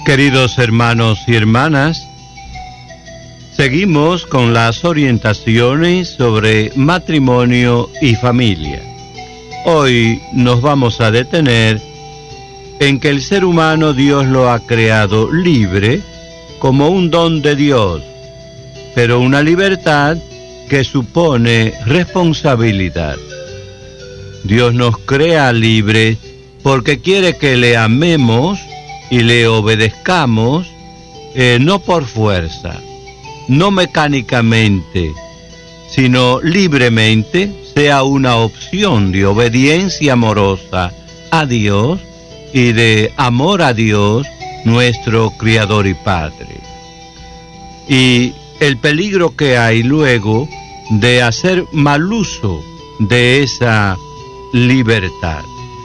Queridos hermanos y hermanas, seguimos con las orientaciones sobre matrimonio y familia. Hoy nos vamos a detener en que el ser humano Dios lo ha creado libre como un don de Dios, pero una libertad que supone responsabilidad. Dios nos crea libres porque quiere que le amemos y le obedezcamos, no por fuerza, no mecánicamente, sino libremente, sea una opción de obediencia amorosa a Dios y de amor a Dios, nuestro Criador y Padre. Y el peligro que hay luego de hacer mal uso de esa libertad.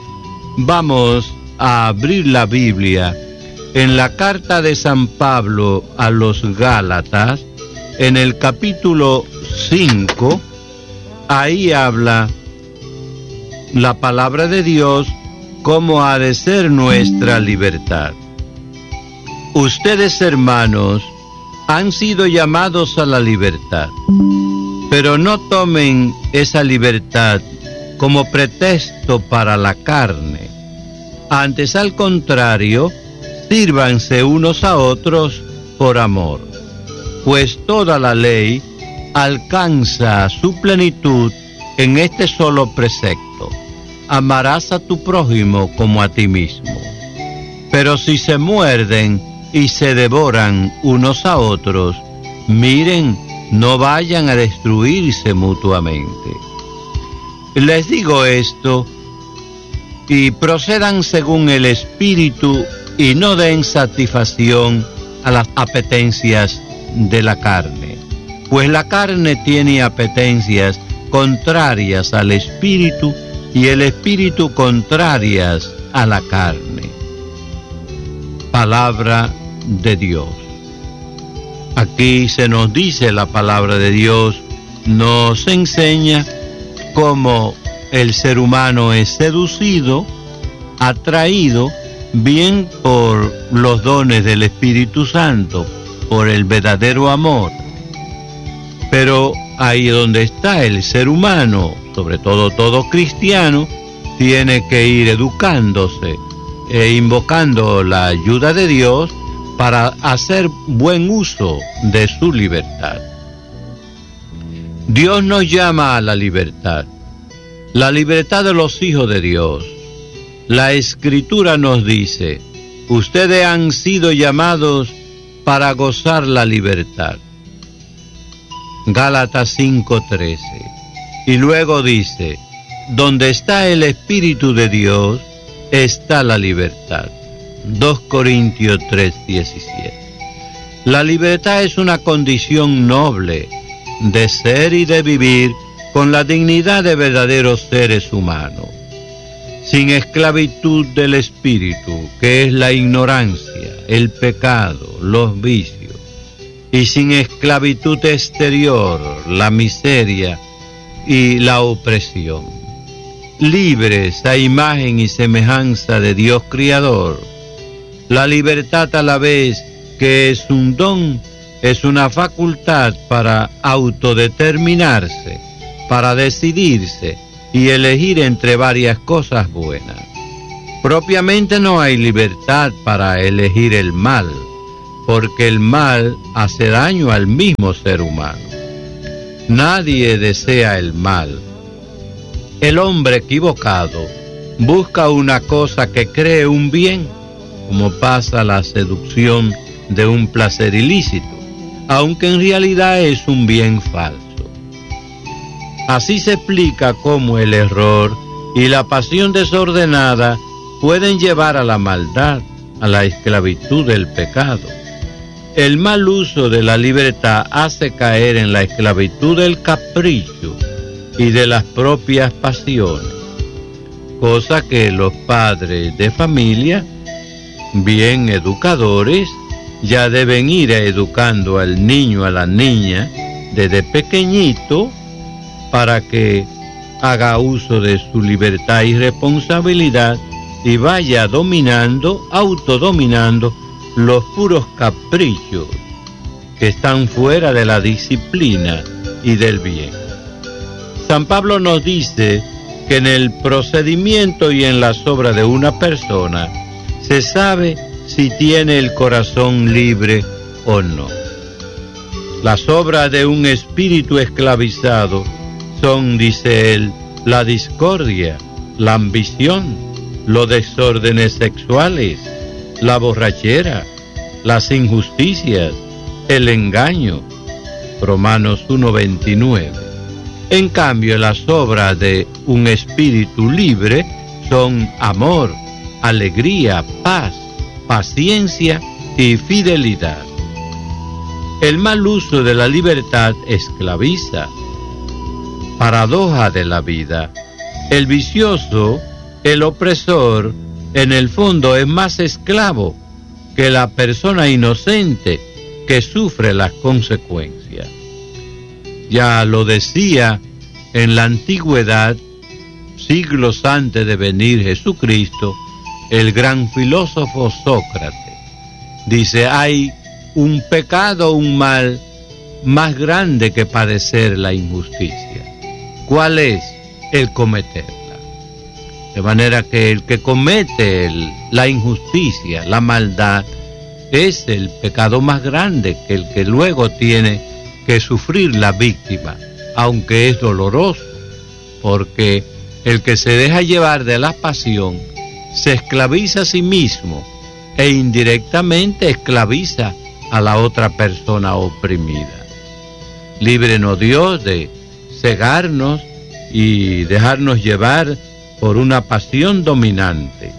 Vamos a abrir la Biblia en la carta de San Pablo a los Gálatas, en el capítulo 5, ahí habla la palabra de Dios cómo ha de ser nuestra libertad. Ustedes, hermanos, han sido llamados a la libertad, pero no tomen esa libertad como pretexto para la carne. Antes, al contrario, sírvanse unos a otros por amor, pues toda la ley alcanza su plenitud en este solo precepto: amarás a tu prójimo como a ti mismo. Pero si se muerden y se devoran unos a otros, miren, no vayan a destruirse mutuamente. Les digo esto, y procedan según el Espíritu, y no den satisfacción a las apetencias de la carne, pues la carne tiene apetencias contrarias al Espíritu, y el Espíritu contrarias a la carne. Palabra de Dios. Aquí se nos dice la palabra de Dios, nos enseña cómo el ser humano es seducido, atraído, bien por los dones del Espíritu Santo, por el verdadero amor. Pero ahí donde está el ser humano, sobre todo cristiano, tiene que ir educándose e invocando la ayuda de Dios para hacer buen uso de su libertad. Dios nos llama a la libertad de los hijos de Dios. La Escritura nos dice: ustedes han sido llamados para gozar la libertad. Gálatas 5:13. Y luego dice: donde está el Espíritu de Dios, está la libertad. 2 Corintios 3:17. La libertad es una condición noble de ser y de vivir con la dignidad de verdaderos seres humanos, sin esclavitud del espíritu, que es la ignorancia, el pecado, los vicios, y sin esclavitud exterior, la miseria y la opresión. Libres a imagen y semejanza de Dios Criador, la libertad, a la vez que es un don, es una facultad para autodeterminarse, para decidirse y elegir entre varias cosas buenas. Propiamente no hay libertad para elegir el mal, porque el mal hace daño al mismo ser humano. Nadie desea el mal. El hombre equivocado busca una cosa que cree un bien, como pasa la seducción de un placer ilícito, aunque en realidad es un bien falso. Así se explica cómo el error y la pasión desordenada pueden llevar a la maldad, a la esclavitud del pecado. El mal uso de la libertad hace caer en la esclavitud del capricho y de las propias pasiones, cosa que los padres de familia, bien educadores, ya deben ir educando al niño, a la niña, desde pequeñito, para que haga uso de su libertad y responsabilidad y vaya dominando, autodominando los puros caprichos que están fuera de la disciplina y del bien. San Pablo nos dice que en el procedimiento y en las obras de una persona se sabe si tiene el corazón libre o no. Las obras de un espíritu esclavizado son, dice él, la discordia, la ambición, los desórdenes sexuales, la borrachera, las injusticias, el engaño. Romanos 1:29. En cambio, las obras de un espíritu libre son amor, alegría, paz, paciencia y fidelidad. El mal uso de la libertad esclaviza. Paradoja de la vida. El vicioso, el opresor, en el fondo es más esclavo que la persona inocente que sufre las consecuencias. Ya lo decía en la antigüedad, siglos antes de venir Jesucristo, el gran filósofo Sócrates. Dice, hay un pecado, un mal más grande que padecer la injusticia. ¿Cuál es? El cometerla. De manera que el que comete la injusticia, la maldad, es el pecado más grande que el que luego tiene que sufrir la víctima, aunque es doloroso, porque el que se deja llevar de la pasión se esclaviza a sí mismo e indirectamente esclaviza a la otra persona oprimida. Líbrenos Dios de cegarnos y dejarnos llevar por una pasión dominante.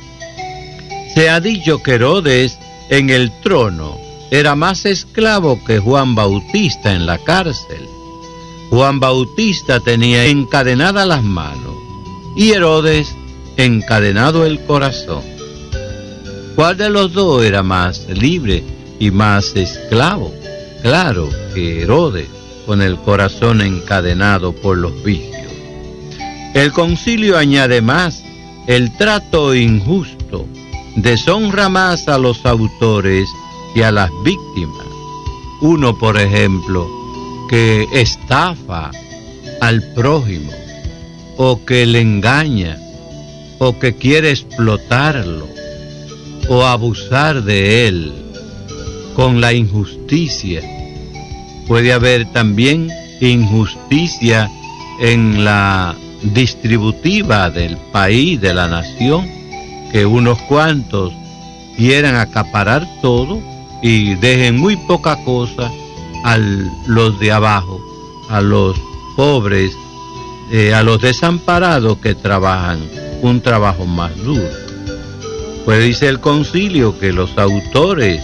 Se ha dicho que Herodes en el trono era más esclavo que Juan Bautista en la cárcel. Juan Bautista tenía encadenadas las manos y Herodes encadenado el corazón. ¿Cuál de los dos era más libre y más esclavo? Claro que Herodes, con el corazón encadenado por los vicios. El concilio añade más: el trato injusto deshonra más a los autores que a las víctimas. Uno, por ejemplo, que estafa al prójimo, o que le engaña, o que quiere explotarlo, o abusar de él con la injusticia. Puede haber también injusticia en la distributiva del país, de la nación, que unos cuantos quieran acaparar todo y dejen muy poca cosa a los de abajo, a los pobres, a los desamparados que trabajan un trabajo más duro. Pues dice el concilio que los autores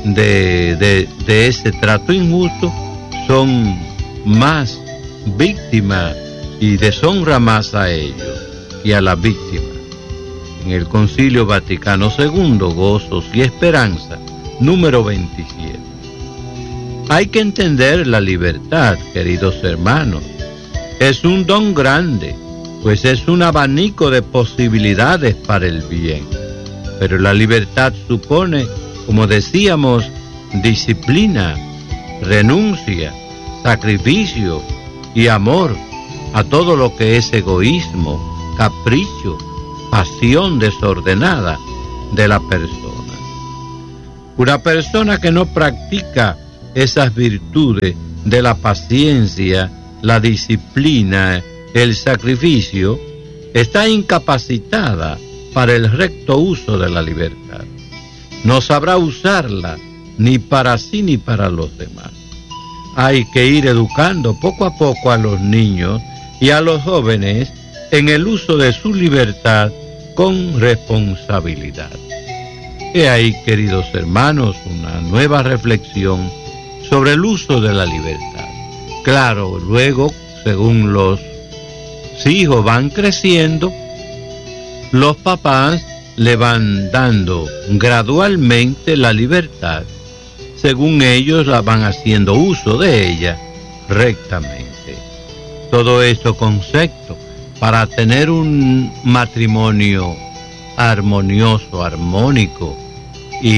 de ese trato injusto son más víctimas y deshonra más a ellos que a las víctimas. En el Concilio Vaticano II, Gozos y Esperanza, número 27. Hay que entender la libertad, queridos hermanos. Es un don grande, pues es un abanico de posibilidades para el bien. Pero la libertad supone, como decíamos, disciplina, renuncia, sacrificio y amor a todo lo que es egoísmo, capricho, pasión desordenada de la persona. Una persona que no practica esas virtudes de la paciencia, la disciplina, el sacrificio, está incapacitada para el recto uso de la libertad. No sabrá usarla ni para sí ni para los demás. Hay que ir educando poco a poco a los niños y a los jóvenes en el uso de su libertad con responsabilidad. He ahí, queridos hermanos, una nueva reflexión sobre el uso de la libertad. Claro, luego, según los hijos van creciendo, los papás le van dando gradualmente la libertad, según ellos la van haciendo uso de ella rectamente. Todo esto concepto para tener un matrimonio armonioso, armónico y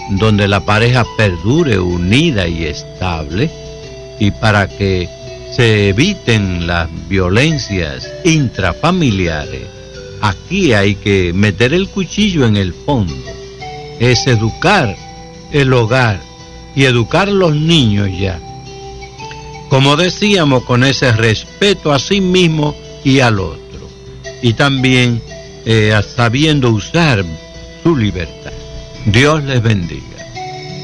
donde la pareja perdure unida y estable, y para que se eviten las violencias intrafamiliares, aquí hay que meter el cuchillo en el fondo. Es educar el hogar y educar los niños ya. Como decíamos, con ese respeto a sí mismo y al otro. Y también sabiendo usar su libertad. Dios les bendiga.